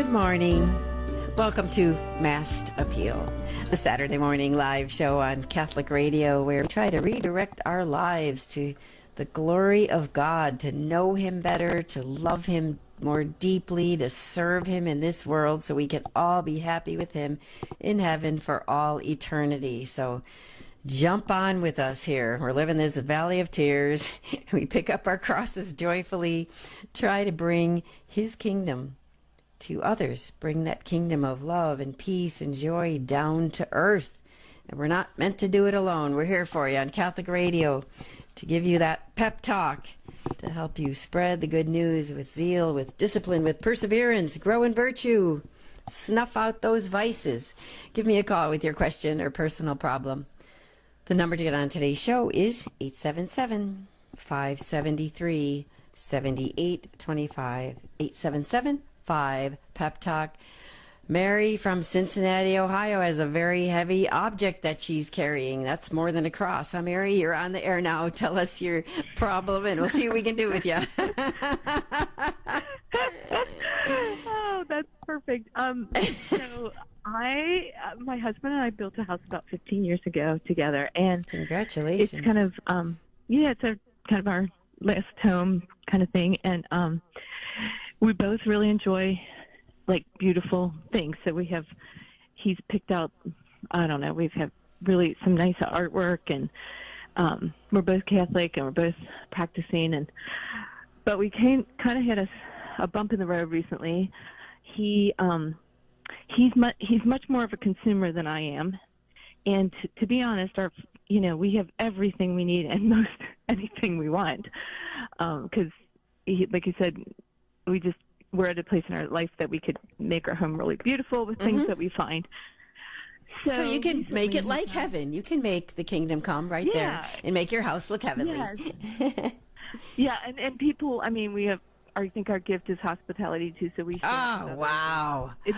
Good morning. Welcome to Massed Appeal, the Saturday morning live show on Catholic Radio where we try to redirect our lives to the glory of God, to know Him better, to love Him more deeply, to serve Him in this world so we can all be happy with Him in heaven for all eternity. So jump on with us here. We're living this valley of tears. We pick up our crosses joyfully, try to bring His kingdom to others, bring that kingdom of love and peace and joy down to earth. And we're not meant to do it alone. We're here for you on Catholic Radio to give you that pep talk, to help you spread the good news with zeal, with discipline, with perseverance, grow in virtue, snuff out those vices. Give me a call with your question or personal problem. The number to get on today's show is 877-573-7825. 877-5 Pep Talk. Mary from Cincinnati, Ohio has a very heavy object that she's carrying. That's more than a cross. Huh, Mary? You're on the air now. Tell us your problem and we'll see what we can do with you. Oh, that's perfect. So my husband and I built a house about 15 years ago together, and congratulations. It's kind of, it's a kind of our last home kind of thing, and we both really enjoy like beautiful things. So he's picked out, I don't know, we've had really some nice artwork, and we're both Catholic and we're both practicing, but we kind of hit a bump in the road recently. He's much more of a consumer than I am, and to be honest, we have everything we need and most anything we want, because like you said, we're at a place in our life that we could make our home really beautiful with things that we find. So you can make it like heaven. You can make the kingdom come right there and make your house look heavenly. Yes. Yeah, and people, I mean, I think our gift is hospitality too, so we share. Oh, wow.